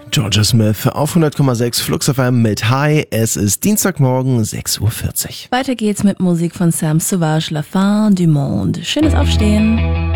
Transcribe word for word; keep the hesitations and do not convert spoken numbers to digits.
Georgia Smith auf hundert Komma sechs Flux F M mit Hi. Es ist Dienstagmorgen, sechs Uhr vierzig. Weiter geht's mit Musik von Sam Sauvage, La Fin du Monde. Schönes Aufstehen.